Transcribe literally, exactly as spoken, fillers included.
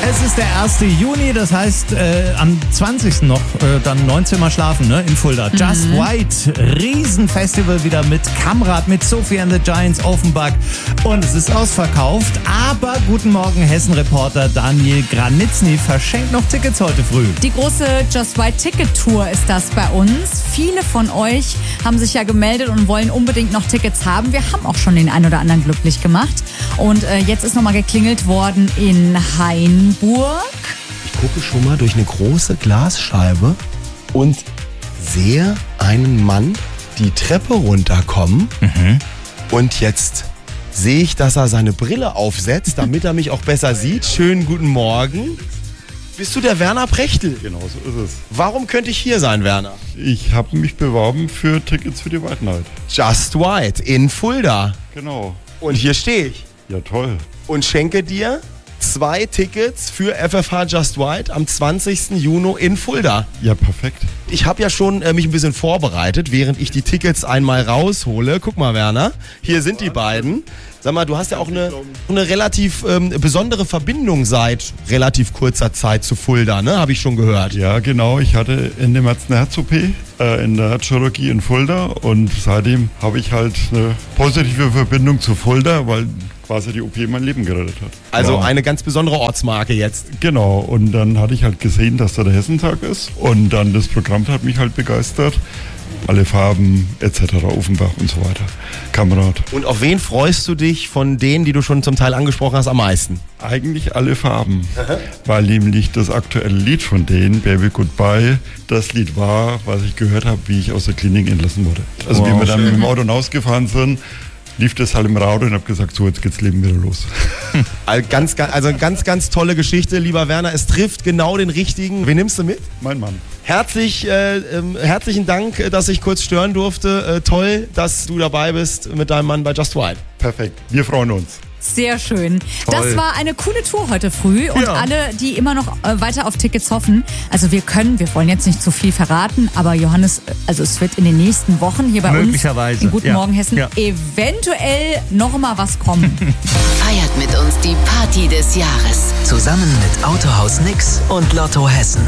Es ist der erste Juni, das heißt äh, am zwanzigsten noch äh, dann neunzehn Mal schlafen, ne, in Fulda. Mhm. Just White, Riesenfestival wieder mit Kamrat, mit Sophie and the Giants, Offenbach und es ist ausverkauft. Aber guten Morgen, Hessen-Reporter Daniel Granitzny verschenkt noch Tickets heute früh. Die große Just White Ticket Tour ist das bei uns. Viele von euch haben sich ja gemeldet und wollen unbedingt noch Tickets haben. Wir haben auch schon den einen oder anderen glücklich gemacht. Und äh, jetzt ist nochmal geklingelt worden in Hainburg. Ich gucke schon mal durch eine große Glasscheibe und sehe einen Mann die Treppe runterkommen. Mhm. Und jetzt sehe ich, dass er seine Brille aufsetzt, damit er mich auch besser sieht. Schönen guten Morgen. Bist du der Werner Prechtl? Genau, so ist es. Warum könnte ich hier sein, Werner? Ich habe mich beworben für Tickets für die White Night. Just White in Fulda. Genau. Und hier stehe ich. Ja, toll. Und schenke dir zwei Tickets für F F H Just White am zwanzigsten Juni in Fulda. Ja, perfekt. Ich habe ja schon äh, mich ein bisschen vorbereitet, während ich die Tickets einmal raushole. Guck mal, Werner, hier sind die beiden. Sag mal, du hast ja auch eine, eine relativ ähm, besondere Verbindung seit relativ kurzer Zeit zu Fulda, ne? Habe ich schon gehört. Ja, genau. Ich hatte Ende März eine Herz-O P äh, in der Herzchirurgie in Fulda und seitdem habe ich halt eine positive Verbindung zu Fulda, weil quasi die O P mein Leben gerettet hat. Also ja. Eine ganz besondere Ortsmarke jetzt. Genau. Und dann hatte ich halt gesehen, dass da der Hessentag ist und dann das Programm hat mich halt begeistert. Alle Farben et cetera, Offenbach und so weiter. Kamerad. Und auf wen freust du dich von denen, die du schon zum Teil angesprochen hast, am meisten? Eigentlich alle Farben, weil nämlich das aktuelle Lied von denen, Baby Goodbye, das Lied war, was ich gehört habe, wie ich aus der Klinik entlassen wurde. Also wow, wie wir dann schön mit dem Auto rausgefahren sind, lief das halt im Radio und habe gesagt, so jetzt geht's Leben wieder los. Also ganz, also ganz, ganz tolle Geschichte, lieber Werner. Es trifft genau den richtigen. Wen nimmst du mit? Mein Mann. Herzlich, äh, ähm, herzlichen Dank, dass ich kurz stören durfte. Äh, toll, dass du dabei bist mit deinem Mann bei Just White. Perfekt, wir freuen uns. Sehr schön. Toll. Das war eine coole Tour heute früh und ja. alle, die immer noch äh, weiter auf Tickets hoffen. Also wir können, wir wollen jetzt nicht zu viel verraten, aber Johannes, also es wird in den nächsten Wochen hier bei Möglicherweise. uns in Guten ja. Morgen Hessen ja. eventuell noch mal was kommen. Feiert mit uns die Party des Jahres. Zusammen mit Autohaus Nix und Lotto Hessen.